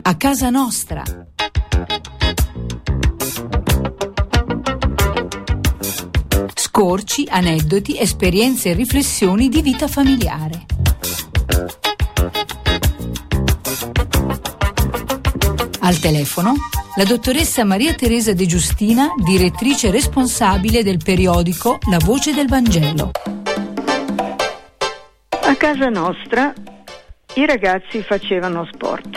A casa nostra. Scorci, aneddoti, esperienze e riflessioni di vita familiare. Al telefono la dottoressa Maria Teresa De Giustina, direttrice responsabile del periodico La Voce del Vangelo. A casa nostra i ragazzi facevano sport,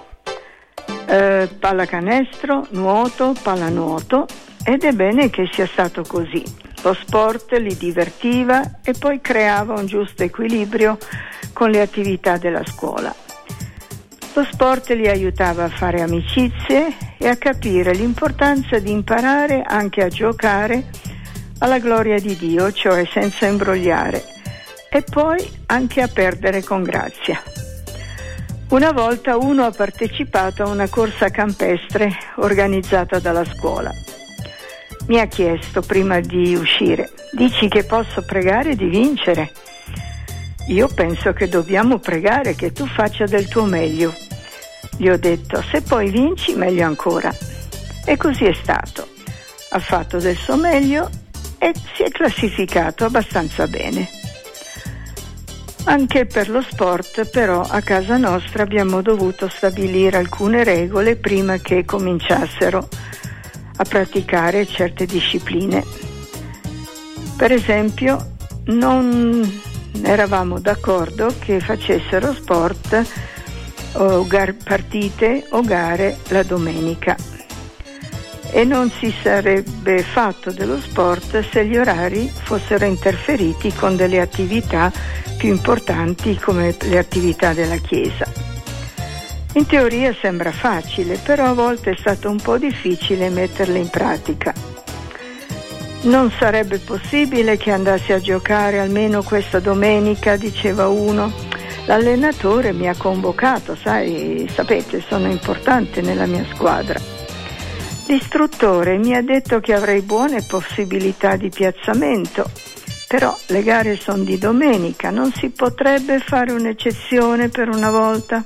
pallacanestro, nuoto, pallanuoto, ed è bene che sia stato così. Lo sport li divertiva e poi creava un giusto equilibrio con le attività della scuola. Lo sport li aiutava a fare amicizie e a capire l'importanza di imparare anche a giocare alla gloria di Dio, cioè senza imbrogliare, e poi anche a perdere con grazia. Una volta uno ha partecipato a una corsa campestre organizzata dalla scuola. Mi ha chiesto prima di uscire: dici che posso pregare di vincere? Io penso che dobbiamo pregare che tu faccia del tuo meglio. Gli ho detto: se poi vinci meglio ancora. E così è stato. Ha fatto del suo meglio e si è classificato abbastanza bene. Anche per lo sport, però, a casa nostra abbiamo dovuto stabilire alcune regole prima che cominciassero a praticare certe discipline. Per esempio, non eravamo d'accordo che facessero sport o partite o gare la domenica, e non si sarebbe fatto dello sport se gli orari fossero interferiti con delle attività più importanti come le attività della Chiesa. In teoria sembra facile, però a volte è stato un po' difficile metterle in pratica. Non sarebbe possibile che andassi a giocare almeno questa domenica, diceva uno. L'allenatore mi ha convocato, sapete, sono importante nella mia squadra. L'istruttore mi ha detto che avrei buone possibilità di piazzamento, però le gare sono di domenica, non si potrebbe fare un'eccezione per una volta?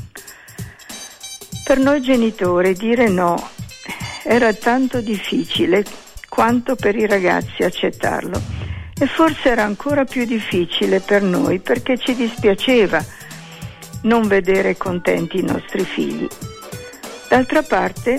Per noi genitori dire no era tanto difficile quanto per i ragazzi accettarlo. E forse era ancora più difficile per noi, perché ci dispiaceva non vedere contenti i nostri figli. D'altra parte,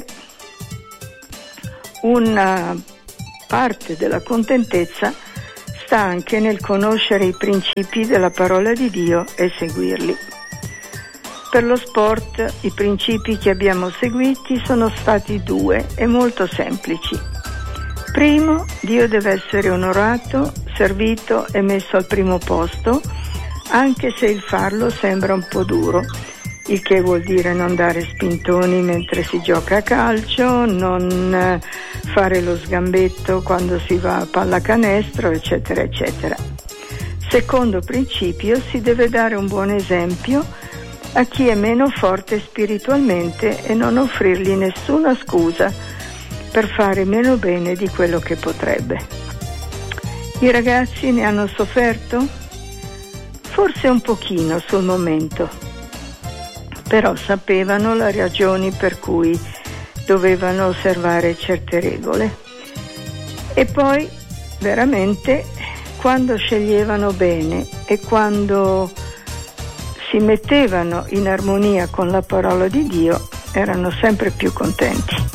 una parte della contentezza sta anche nel conoscere i principi della parola di Dio e seguirli. Per lo sport i principi che abbiamo seguiti sono stati 2 e molto semplici. Primo, Dio deve essere onorato, servito e messo al primo posto, anche se il farlo sembra un po' duro, il che vuol dire non dare spintoni mentre si gioca a calcio, non fare lo sgambetto quando si va a pallacanestro, eccetera, eccetera. Secondo principio, si deve dare un buon esempio a chi è meno forte spiritualmente e non offrirgli nessuna scusa per fare meno bene di quello che potrebbe. I ragazzi ne hanno sofferto? Forse un pochino sul momento, però sapevano le ragioni per cui dovevano osservare certe regole. E poi, veramente, quando sceglievano bene e quando si mettevano in armonia con la parola di Dio, erano sempre più contenti.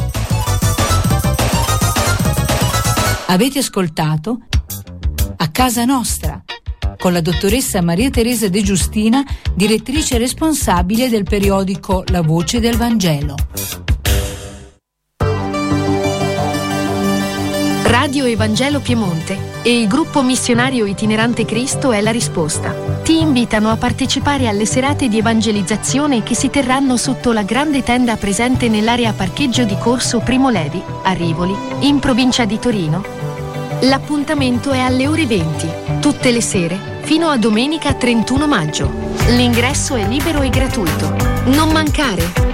Avete ascoltato A casa nostra con la dottoressa Maria Teresa De Giustina, direttrice responsabile del periodico La Voce del Vangelo. Radio Evangelo Piemonte e il gruppo missionario itinerante Cristo è la risposta. Ti invitano a partecipare alle serate di evangelizzazione che si terranno sotto la grande tenda presente nell'area parcheggio di Corso Primo Levi, a Rivoli, in provincia di Torino. L'appuntamento è alle ore 20, tutte le sere, fino a domenica 31 maggio. L'ingresso è libero e gratuito. Non mancare!